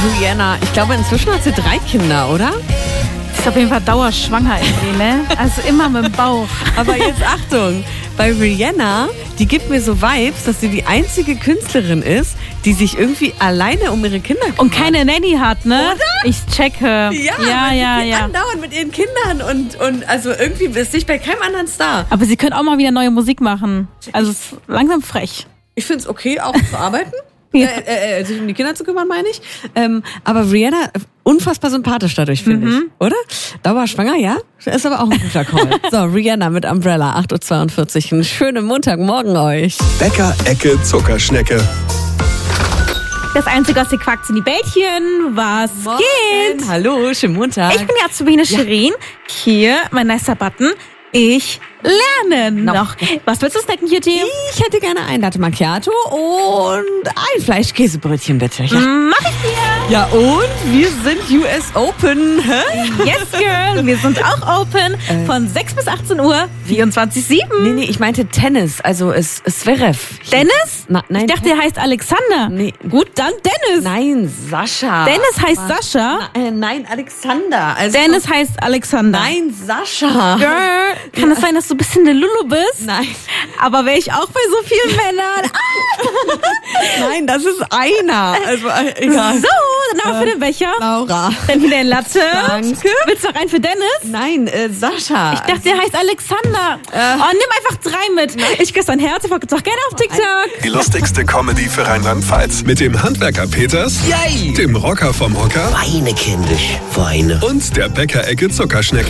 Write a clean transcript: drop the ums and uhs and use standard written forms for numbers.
Rihanna, ich glaube, inzwischen hat sie 3 Kinder, oder? Ist auf jeden Fall dauerschwanger irgendwie, ne? Also immer mit dem Bauch. Aber jetzt Achtung, bei Rihanna, die gibt mir so Vibes, dass sie die einzige Künstlerin ist, die sich irgendwie alleine um ihre Kinder kümmert. Und keine Nanny hat, ne? Oder? Ich checke. Ja. Andauernd mit ihren Kindern und also irgendwie ist nicht bei keinem anderen Star. Aber sie können auch mal wieder neue Musik machen. Also es ist langsam frech. Ich finde es okay, auch zu arbeiten. Ja. Sich um die Kinder zu kümmern, meine ich. Aber Rihanna, unfassbar sympathisch dadurch, finde ich. Oder? Dauerschwanger, ja? Ist aber auch ein guter Call. So, Rihanna mit Umbrella, 8.42 Uhr. Einen schönen Montagmorgen euch. Bäcker, Ecke, Zuckerschnecke. Das Einzige, was sie quackt, sind die Bällchen. Was geht? Hallo, schönen Montag. Ich bin Azubine Shirin. Hier, mein nicer Button. Ich lerne noch. Was willst du snacken, Cutie? Ich hätte gerne ein Latte Macchiato und ein Fleischkäsebrötchen, bitte. Ja. Mach ich dir. Ja, und wir sind US Open. Hä? Yes, girl. Wir sind auch open von 6 bis 18 Uhr, 24/7. Nee, ich meinte Tennis, also Zverev. Dennis? Nein. Ich dachte, der heißt Alexander. Nee. Gut, dann Dennis. Nein, Sascha. Dennis heißt Sascha. Nein, Alexander. Also Dennis heißt Alexander. Nein, Sascha. Girl, kann es sein, dass du ein bisschen eine Lulu bist? Nein. Aber wäre ich auch bei so vielen Männern? Nein, das ist einer. Also, egal. So, dann auch für den Becher. Laura. Dann wieder ein Latte. Danke. Willst du noch einen für Dennis? Nein, Sascha. Ich dachte, der heißt Alexander. Nimm einfach 3 mit. Ich küsse dein Herz, ich folge doch gerne auf TikTok. Die lustigste Comedy für Rheinland-Pfalz. Mit dem Handwerker Peters, Yay! dem Rocker vom Hocker Weine, kindisch, weine. und der Bäcker-Ecke Zuckerschnecke.